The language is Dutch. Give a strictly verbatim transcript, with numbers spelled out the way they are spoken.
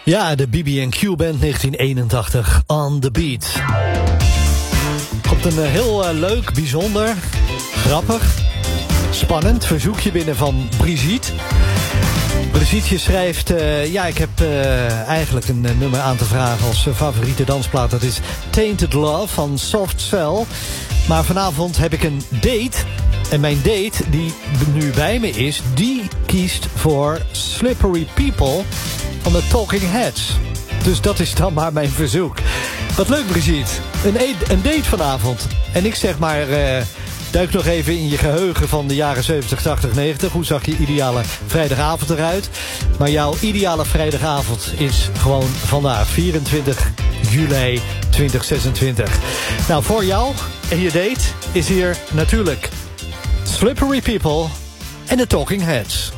Ja, de B B and Q Band negentien eenentachtig, On The Beat. Komt een heel uh, leuk, bijzonder, grappig, spannend verzoekje binnen van Brigitte. Brigitte schrijft, uh, ja, ik heb uh, eigenlijk een uh, nummer aan te vragen als uh, favoriete dansplaat. Dat is Tainted Love van Soft Cell. Maar vanavond heb ik een date. En mijn date, die nu bij me is, die kiest voor Slippery People van de Talking Heads. Dus dat is dan maar mijn verzoek. Wat leuk, Brigitte. Een, e- een date vanavond. En ik zeg maar, uh, duik nog even in je geheugen van de jaren zeventig, tachtig, negentig. Hoe zag je ideale vrijdagavond eruit? Maar jouw ideale vrijdagavond is gewoon vandaag, vierentwintig juli tweeduizend zesentwintig. Nou, voor jou en je date is hier natuurlijk Slippery People en de Talking Heads.